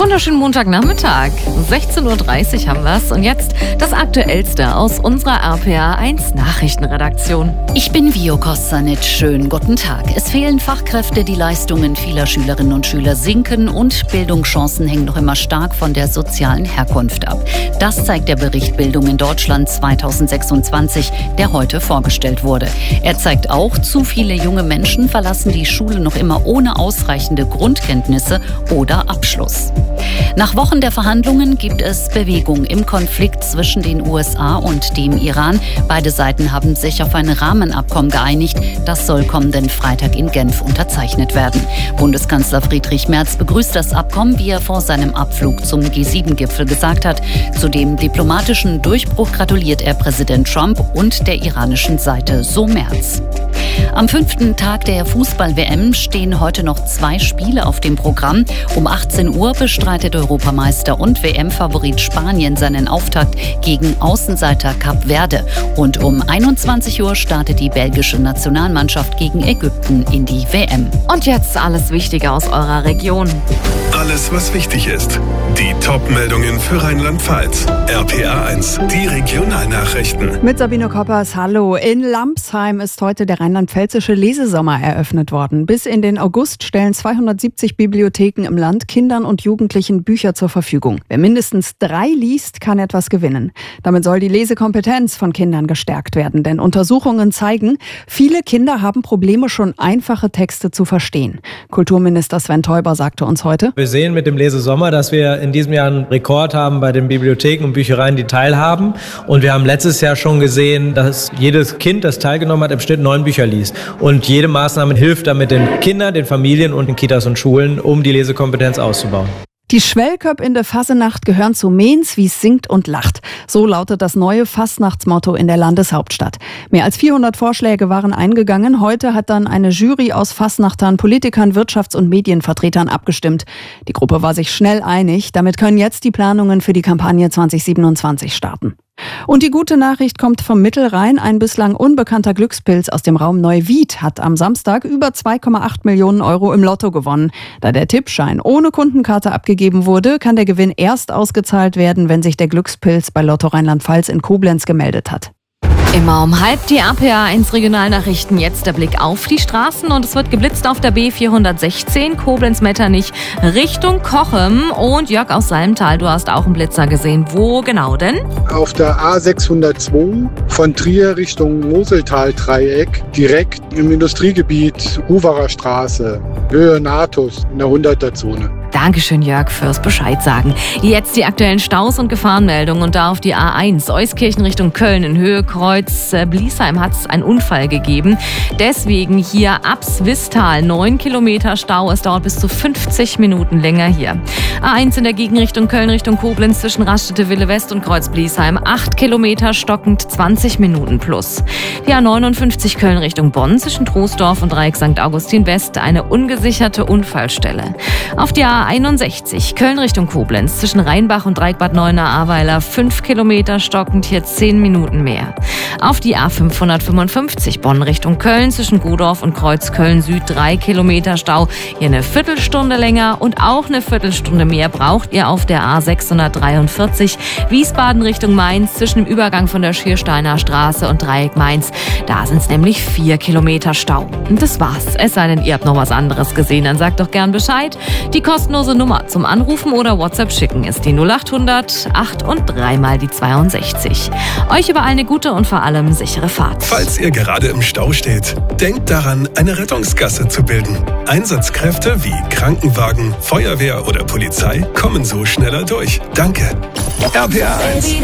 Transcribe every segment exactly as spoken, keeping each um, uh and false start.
Wunderschönen Montagnachmittag. sechzehn Uhr dreißig haben wir's. Und jetzt das Aktuellste aus unserer R P A eins Nachrichtenredaktion. Ich bin Vio Kostanic. Schönen guten Tag. Es fehlen Fachkräfte, die Leistungen vieler Schülerinnen und Schüler sinken und Bildungschancen hängen noch immer stark von der sozialen Herkunft ab. Das zeigt der Bericht Bildung in Deutschland zweitausendsechsundzwanzig, der heute vorgestellt wurde. Er zeigt auch, zu viele junge Menschen verlassen die Schule noch immer ohne ausreichende Grundkenntnisse oder Abschluss. Nach Wochen der Verhandlungen gibt es Bewegung im Konflikt zwischen den U S A und dem Iran. Beide Seiten haben sich auf ein Rahmenabkommen geeinigt. Das soll kommenden Freitag in Genf unterzeichnet werden. Bundeskanzler Friedrich Merz begrüßt das Abkommen, wie er vor seinem Abflug zum G sieben Gipfel gesagt hat. Zu dem diplomatischen Durchbruch gratuliert er Präsident Trump und der iranischen Seite, so Merz. Am fünften Tag der Fußball-W M stehen heute noch zwei Spiele auf dem Programm. Um achtzehn Uhr bestreitet Europameister und W M-Favorit Spanien seinen Auftakt gegen Außenseiter Kap Verde. Und um einundzwanzig Uhr startet die belgische Nationalmannschaft gegen Ägypten in die W M. Und jetzt alles Wichtige aus eurer Region. Alles, was wichtig ist. Die Top-Meldungen für Rheinland-Pfalz. R P A eins, die Regionalnachrichten. Mit Sabine Koppers, hallo. In Lampsheim ist heute der rheinland-pfälzische Lesesommer eröffnet worden. Bis in den August stellen zweihundertsiebzig Bibliotheken im Land Kindern und Jugendlichen Bücher zur Verfügung. Wer mindestens drei liest, kann etwas gewinnen. Damit soll die Lesekompetenz von Kindern gestärkt werden. Denn Untersuchungen zeigen, viele Kinder haben Probleme, schon einfache Texte zu verstehen. Kulturminister Sven Teuber sagte uns heute: Wir sehen mit dem Lesesommer, dass wir in diesem Jahr einen Rekord haben bei den Bibliotheken und Büchereien, die teilhaben. Und wir haben letztes Jahr schon gesehen, dass jedes Kind, das teilgenommen hat, im Schnitt neun Bücher liest. Und jede Maßnahme hilft damit den Kindern, den Familien und den Kitas und Schulen, um die Lesekompetenz auszubauen. Die Schwellköpp in der Fasenacht gehören zu Mehns, wie es singt und lacht. So lautet das neue Fastnachtsmotto in der Landeshauptstadt. Mehr als vierhundert Vorschläge waren eingegangen. Heute hat dann eine Jury aus Fastnachtern, Politikern, Wirtschafts- und Medienvertretern abgestimmt. Die Gruppe war sich schnell einig. Damit können jetzt die Planungen für die Kampagne zwanzig siebenundzwanzig starten. Und die gute Nachricht kommt vom Mittelrhein. Ein bislang unbekannter Glückspilz aus dem Raum Neuwied hat am Samstag über zwei Komma acht Millionen Euro im Lotto gewonnen. Da der Tippschein ohne Kundenkarte abgegeben wurde, kann der Gewinn erst ausgezahlt werden, wenn sich der Glückspilz bei Lotto Rheinland-Pfalz in Koblenz gemeldet hat. Immer um halb die R P A eins Regionalnachrichten. Jetzt der Blick auf die Straßen und es wird geblitzt auf der B vierhundertsechzehn Koblenz-Metternich Richtung Cochem. Und Jörg aus Salmtal, du hast auch einen Blitzer gesehen. Wo genau denn? Auf der A sechshundertzwei von Trier Richtung Moseltal-Dreieck, direkt im Industriegebiet Uwerer Straße, Höhe Natus in der hunderter-Zone. Dankeschön, Jörg, fürs Bescheid sagen. Jetzt die aktuellen Staus und Gefahrenmeldungen und da auf die A eins Euskirchen Richtung Köln in Höhe Kreuz Bliesheim hat es einen Unfall gegeben. Deswegen hier ab Swistal neun Kilometer Stau. Es dauert bis zu fünfzig Minuten länger hier. A eins in der Gegenrichtung Köln Richtung Koblenz zwischen Raststätte Wille West und Kreuz Bliesheim acht Kilometer stockend zwanzig Minuten plus. Die A neunundfünfzig Köln Richtung Bonn zwischen Troisdorf und Dreieck Sankt Augustin West eine ungesicherte Unfallstelle. Auf die A einundsechzig Köln Richtung Koblenz zwischen Rheinbach und Dreieck Bad Neuenahr-Ahrweiler fünf Kilometer stockend, hier zehn Minuten mehr. Auf die A fünfhundertfünfundfünfzig Bonn Richtung Köln zwischen Godorf und Kreuz Köln Süd drei Kilometer Stau, hier eine Viertelstunde länger und auch eine Viertelstunde mehr braucht ihr auf der A sechshundertdreiundvierzig Wiesbaden Richtung Mainz zwischen dem Übergang von der Schiersteiner Straße und Dreieck Mainz. Da sind es nämlich vier Kilometer Stau. Und das war's. Es sei denn, ihr habt noch was anderes gesehen, dann sagt doch gern Bescheid. Die kostenlose Nummer zum Anrufen oder WhatsApp schicken ist die null achthundert acht und dreimal die zweiundsechzig. Euch überall eine gute und vor allem sichere Fahrt. Falls ihr gerade im Stau steht, denkt daran, eine Rettungsgasse zu bilden. Einsatzkräfte wie Krankenwagen, Feuerwehr oder Polizei kommen so schneller durch. Danke. R P A eins.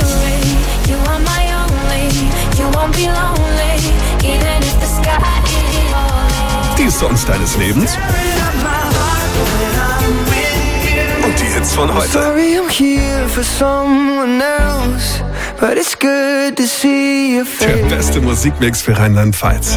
Die Songs deines Lebens und die Hits von heute. Der beste Musikmix für Rheinland-Pfalz.